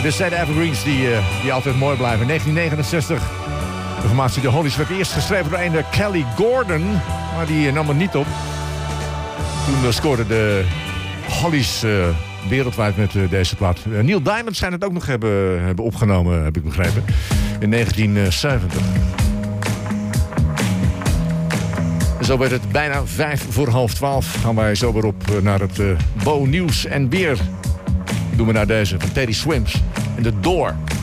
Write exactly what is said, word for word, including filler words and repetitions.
Dit zijn de Evergreens die, uh, die altijd mooi blijven. negentien negenenzestig. De formatie de Hollies werd eerst geschreven door een Kelly Gordon. Maar die uh, nam het niet op. Toen uh, scoorden de Hollies uh, wereldwijd met uh, deze plaat. Uh, Neil Diamond zijn het ook nog hebben, hebben opgenomen, heb ik begrepen. In negentien zeventig. Zo werd het bijna vijf voor half twaalf. Gaan wij zo weer op uh, naar het uh, Bo Nieuws en weer. Doen we naar deze van Teddy Swims en The Door.